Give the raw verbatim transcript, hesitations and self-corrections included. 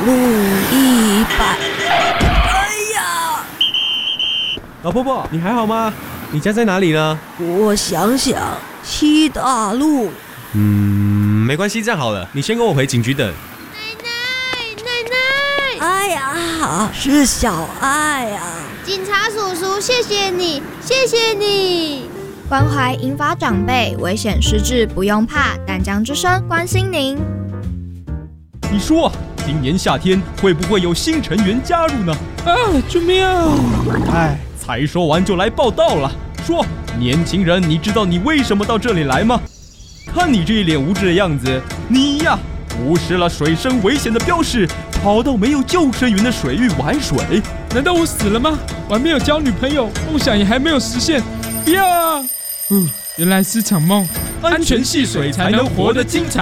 路一百。哎呀！ 老婆婆，你还好吗？你家在哪里呢？ 我想想，七大路。 嗯，没关系，这样好了，你先跟我回警局等。 奶奶，奶奶！ 哎呀，是小爱啊！ 警察叔叔，谢谢你，谢谢你！ 关怀银发长辈，危险失智不用怕，淡江之声关心您。 你说，今年夏天会不会有新成员加入呢？ 啊，救命啊！ 哎，才说完就来报道了。说，年轻人，你知道你为什么到这里来吗？看你这一脸无知的样子，你呀，无视了水深危险的标示，跑到没有救生员的水域玩水。 难道我死了吗？我还没有交女朋友，梦想也还没有实现。不要啊！哦，原来是场梦。 安全戏水才能活得精彩。